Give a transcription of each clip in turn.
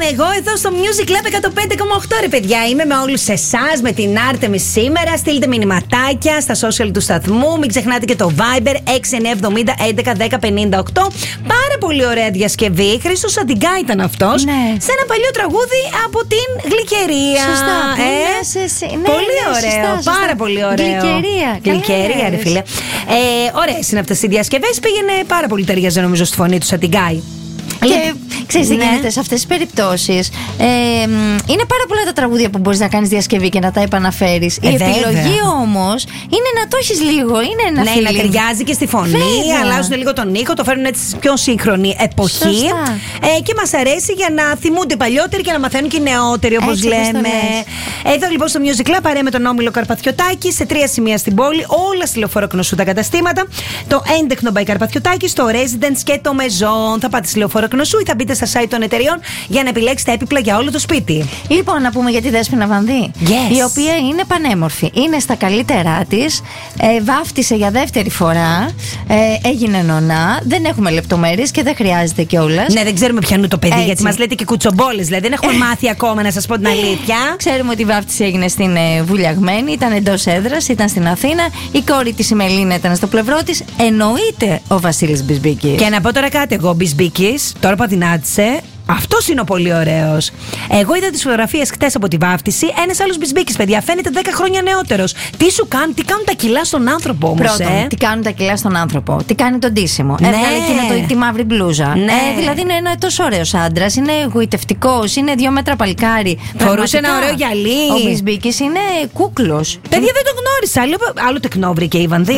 Εγώ εδώ στο Music Club 105,8 ρε παιδιά. Είμαι με όλους εσάς, με την Άρτεμις σήμερα. Στείλτε μηνυματάκια στα social του σταθμού. Μην ξεχνάτε και το Viber 6970 11 10 58. Πάρα πολύ ωραία διασκευή. Χρήστος Σαντιγκά ήταν αυτός. Ναι. Σε ένα παλιό τραγούδι από την Γλυκερία. Σωστά. Πολύ ωραίο. Σωστά. Πάρα πολύ ωραίο. Γλυκερία, ρε φίλε. Ωραίες είναι αυτές οι διασκευές. Πήγαινε πάρα πολύ, ταιριάζε νομίζω στη φωνή του Σαντιγκάη. Και ξέρεις τι γίνεται σε αυτές τις περιπτώσεις. Είναι πάρα πολλά τα τραγούδια που μπορείς να κάνεις διασκευή και να τα επαναφέρεις. Η επιλογή όμως είναι να το έχεις λίγο. Είναι ένα feeling. Να ταιριάζει και στη φωνή. Αλλάζουν λίγο τον ήχο, το φέρνουν έτσι πιο σύγχρονη εποχή. Και μας αρέσει για να θυμούνται οι παλιότεροι και να μαθαίνουν και οι νεότεροι, όπως λέμε. Εδώ λοιπόν στο Music Club παρέα με τον Όμιλο Καρπαθιωτάκη σε 3 σημεία στην πόλη. Όλα στη Λεωφόρο Κνωσού τα καταστήματα. Το Έντεχνο by Καρπαθιωτάκη, το Residence και το Maison. Θα πάτε στη Λεωφόρο Κνωσού ή θα μπείτε στα site των εταιριών για να επιλέξετε έπιπλα για όλο το σπίτι. Λοιπόν, να πούμε για τη Δέσποινα Βανδύ. Η οποία είναι πανέμορφη. Είναι στα καλύτερά της. Βάφτισε για δεύτερη φορά. Έγινε νονά. Δεν έχουμε λεπτομέρειες και δεν χρειάζεται κιόλας. Ναι, δεν ξέρουμε ποιανού το παιδί, γιατί μας λέτε και κουτσομπόλες. Δηλαδή δεν έχουμε μάθει ακόμα, να σας πω την αλήθεια. Ξέρουμε ότι η βάφτιση έγινε στην Βουλιαγμένη, ήταν εντός έδρας, ήταν στην Αθήνα. Η κόρη της η Μελίνα ήταν στο πλευρό της. Εννοείται ο Βασίλης Μπισμπίκης. Και να πω τώρα κάτι, εγώ Μπισμπίκης, τώρα που αδυνάτησε. Αυτός είναι ο πολύ ωραίος. Εγώ είδα τις φωτογραφίες χτες από τη βάφτιση. Ένας άλλος Μπισμπίκης, παιδιά, φαίνεται 10 χρόνια νεότερος. Τι σου κάνουν, τι κάνουν τα κιλά στον άνθρωπο όμως. Πρώτον, τι κάνουν τα κιλά στον άνθρωπο, τι κάνει τον ντύσιμο. Έβγαλε εκείνο τη μαύρη μπλούζα. Δηλαδή είναι ένα τόσο ωραίος άντρας, είναι εγωιτευτικός, είναι 2 μέτρα παλικάρι. Φορούσε ένα ωραίο γυαλί. Ο Μπισμπίκης είναι κούκλος. Παιδιά, δεν τον γνώρισα. Άλλο τεκνό βρήκε η Βανδύ.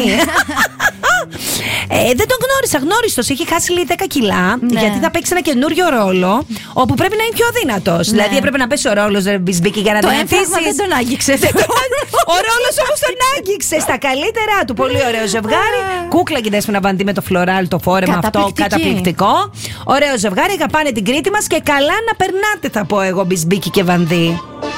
Δεν τον γνώρισα, γνώριστος. Έχει χάσει λίγο 10 κιλά, γιατί θα παίξει ένα καινούριο ρόλο, όπου πρέπει να είναι πιο αδύνατος. Δηλαδή έπρεπε να πέσει ο ρόλος Μπισμπίκη για να τον αφήσεις. Δεν τον άγγιξε. Ο ρόλος όμως τον άγγιξε στα καλύτερά του. Πολύ ωραίο ζευγάρι. Κούκλα και Δέσποινα Βανδύ με το φλωράλ, το φόρεμα αυτό. Καταπληκτικό. Ωραίο ζευγάρι, αγαπάνε την Κρήτη μας και καλά να περνάτε, θα πω εγώ, Μπισμπίκη και Βανδύ.